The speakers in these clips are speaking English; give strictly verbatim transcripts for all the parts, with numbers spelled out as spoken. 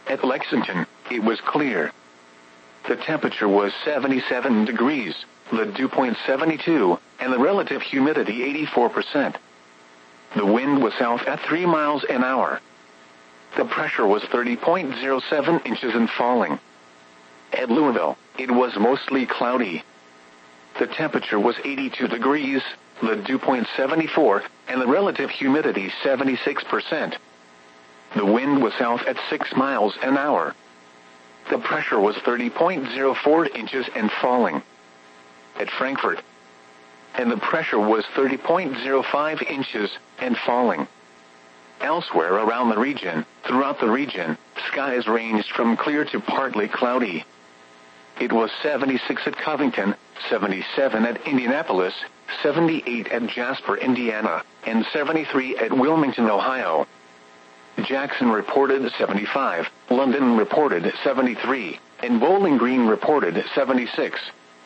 At Lexington, it was clear. The temperature was seventy-seven degrees, the dew point seventy-two, and the relative humidity eighty-four percent. The wind was south at three miles an hour. The pressure was thirty point zero seven inches and falling. At Louisville, it was mostly cloudy. The temperature was eighty-two degrees, the dew point seventy-four, and the relative humidity seventy-six percent. The wind was south at six miles an hour. The pressure was thirty point zero four inches and falling. At Frankfort, and the pressure was thirty point zero five inches and falling. Elsewhere around the region, throughout the region, skies ranged from clear to partly cloudy. It was seventy-six at Covington, seventy-seven at Indianapolis, seventy-eight at Jasper, Indiana, and seventy-three at Wilmington, Ohio. Jackson reported seventy-five, London reported seventy-three, and Bowling Green reported seventy-six.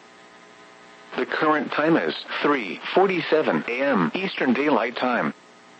The current time is three forty-seven a m Eastern Daylight Time.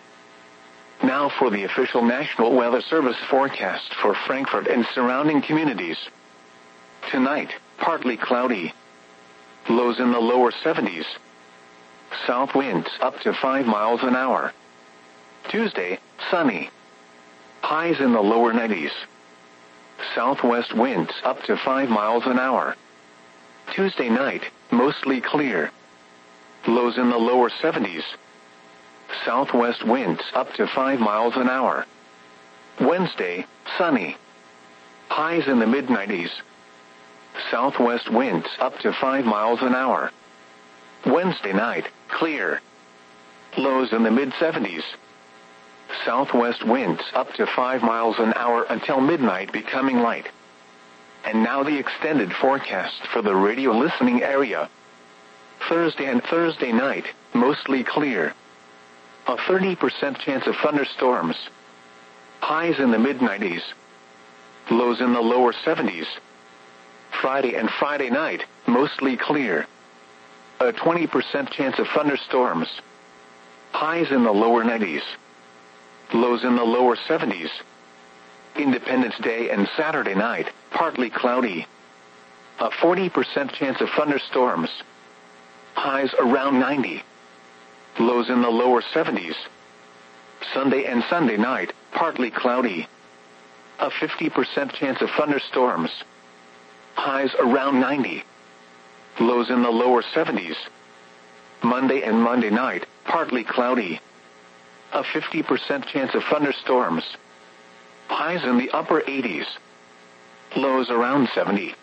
Now for the official National Weather Service forecast for Frankfort and surrounding communities. Tonight, partly cloudy. Lows in the lower seventies. South winds up to five miles an hour. Tuesday, sunny. Highs in the lower nineties. Southwest winds up to five miles an hour. Tuesday night, mostly clear. Lows in the lower seventies. Southwest winds up to five miles an hour. Wednesday, sunny. Highs in the mid nineties. Southwest winds up to five miles an hour. Wednesday night, clear. Lows in the mid seventies. Southwest winds up to five miles an hour until midnight, becoming light. And now the extended forecast for the radio listening area. Thursday and Thursday night, mostly clear. A thirty percent chance of thunderstorms. Highs in the mid nineties. Lows in the lower seventies. Friday and Friday night, mostly clear. A twenty percent chance of thunderstorms. Highs in the lower nineties. Lows in the lower seventies. Independence Day and Saturday night, partly cloudy. A forty percent chance of thunderstorms. Highs around ninety. Lows in the lower seventies. Sunday and Sunday night, partly cloudy. A fifty percent chance of thunderstorms. Highs around ninety. Lows in the lower seventies. Monday and Monday night, partly cloudy. A fifty percent chance of thunderstorms. Highs in the upper eighties. Lows around seventy.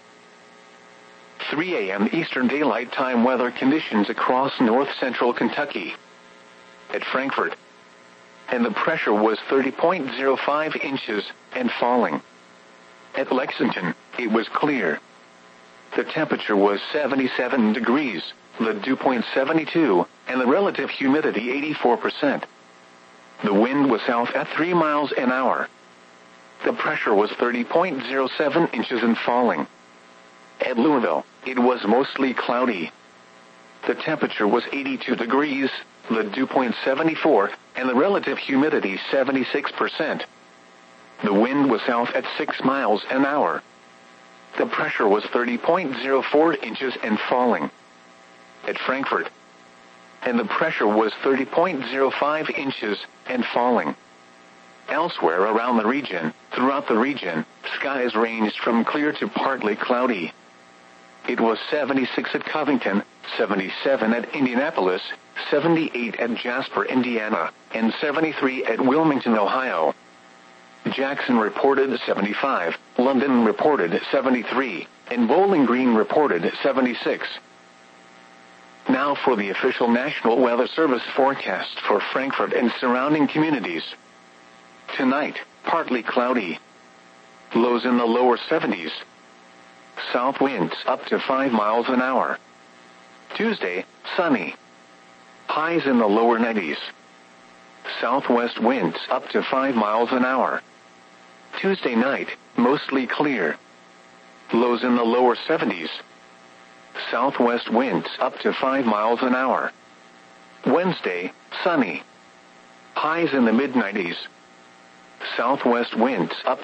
three a m Eastern Daylight Time weather conditions across north-central Kentucky. At Frankfort, and the pressure was thirty point zero five inches and falling. At Lexington, it was clear. The temperature was seventy-seven degrees, the dew point seventy-two, and the relative humidity eighty-four percent. The wind was south at three miles an hour. The pressure was thirty point zero seven inches and falling. At Louisville, it was mostly cloudy. The temperature was eighty-two degrees, the dew point seventy-four, and the relative humidity seventy-six percent. The wind was south at six miles an hour. The pressure was thirty point zero four inches and falling. At Frankfort, and the pressure was thirty point zero five inches and falling. Elsewhere around the region, throughout the region, skies ranged from clear to partly cloudy. It was seventy-six at Covington, seventy-seven at Indianapolis, seventy-eight at Jasper, Indiana, and seventy-three at Wilmington, Ohio. Jackson reported seventy-five, London reported seventy-three, and Bowling Green reported seventy-six. Now for the official National Weather Service forecast for Frankfort and surrounding communities. Tonight, partly cloudy. Lows in the lower seventies. South winds up to five miles an hour. Tuesday, sunny. Highs in the lower nineties. Southwest winds up to five miles an hour. Tuesday night, mostly clear. Lows in the lower seventies. Southwest winds up to five miles an hour. Wednesday, sunny. Highs in the mid nineties. Southwest winds up